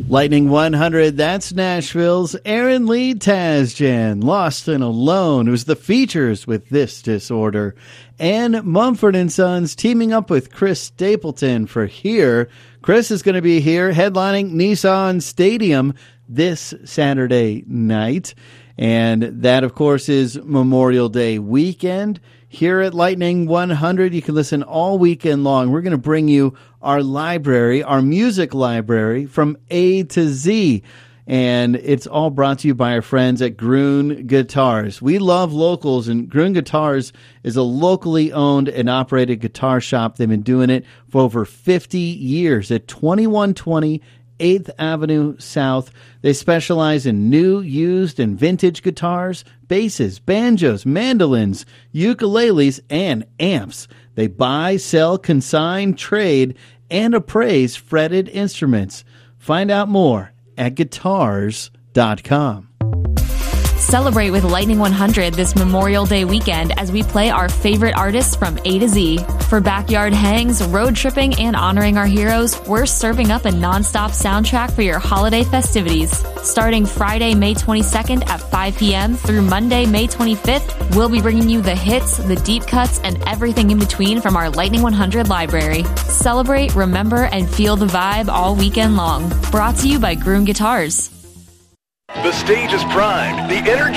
Lightning 100, that's Nashville's Aaron Lee Tasjan, Lost and Alone. It was the features with This Disorder. And Mumford & Sons teaming up with Chris Stapleton for Here. Chris is going to be here headlining Nissan Stadium this Saturday night. And that, of course, is Memorial Day weekend. Here at Lightning 100, you can listen all weekend long. We're going to bring you our library, our music library from A to Z. And it's all brought to you by our friends at Gruen Guitars. We love locals, and Gruen Guitars is a locally owned and operated guitar shop. They've been doing it for over 50 years at 2120 8th Avenue South. They specialize in new, used, and vintage guitars, basses, banjos, mandolins, ukuleles, and amps. They buy, sell, consign, trade, and appraise fretted instruments. Find out more at guitars.com. Celebrate with Lightning 100 this Memorial Day weekend as we play our favorite artists from A to Z. For backyard hangs, road tripping, and honoring our heroes, we're serving up a nonstop soundtrack for your holiday festivities. Starting Friday, May 22nd at 5 p.m. through Monday, May 25th, we'll be bringing you the hits, the deep cuts, and everything in between from our Lightning 100 library. Celebrate, remember, and feel the vibe all weekend long. Brought to you by Gruen Guitars. The stage is primed. The energy